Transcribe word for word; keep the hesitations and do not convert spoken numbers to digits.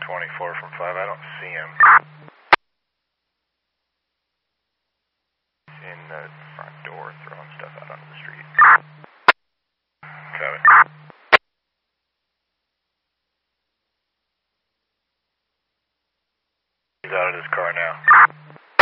twenty-four from five. I don't see him. He's in the front door throwing stuff out onto the street. Copy. He's out of his car now.